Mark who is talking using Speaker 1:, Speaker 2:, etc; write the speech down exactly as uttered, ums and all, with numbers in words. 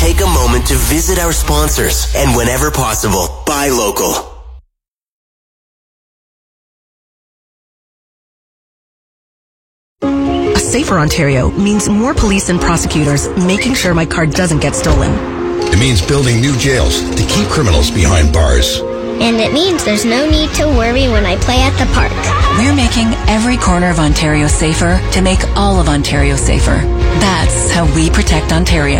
Speaker 1: take a moment to visit our sponsors and whenever possible, buy local.
Speaker 2: A safer Ontario means more police and prosecutors making sure my car doesn't get stolen.
Speaker 3: It means building new jails to keep criminals behind bars.
Speaker 4: And it means there's no need to worry when I play at the park.
Speaker 5: We're making every corner of Ontario safer to make all of Ontario safer. That's how we protect Ontario.